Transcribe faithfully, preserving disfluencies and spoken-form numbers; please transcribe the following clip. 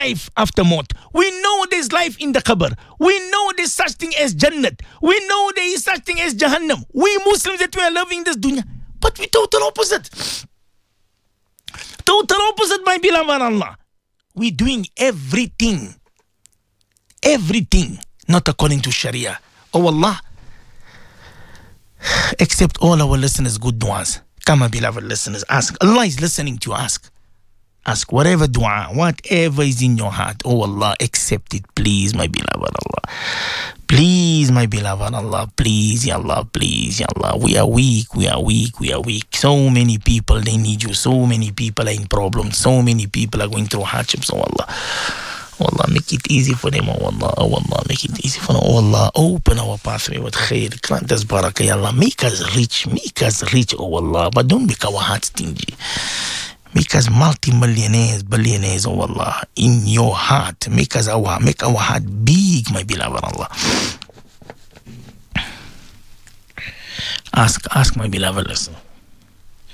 life after maut. We know there's life in the qabr. We know there's such thing as Jannat. We know there is such thing as Jahannam. We Muslims that we are loving this dunya. But we total opposite. Total opposite, my beloved Allah. We're doing everything. Everything not according to Sharia. Oh Allah. Accept all our listeners' good du'as. Come, my beloved listeners, ask. Allah is listening to you. Ask. Ask whatever dua, whatever is in your heart. Oh Allah, accept it, please, my beloved Allah. Please, my beloved Allah. Please, Ya Allah, please, Ya Allah. We are weak, we are weak, we are weak. So many people, they need you. So many people are in problems. So many people are going through hardships. Oh Allah. Oh Allah, make it easy for them. Oh Allah, oh Allah, make it easy for them. Oh Allah, open our pathway with khair. Grant us barakah, Ya Allah. Make us rich, make us rich, oh Allah. But don't make our hearts stingy. Make us multi-millionaires, billionaires, oh Allah, in your heart. Make us our, make our heart big, my beloved Allah. Ask, ask, my beloved listener.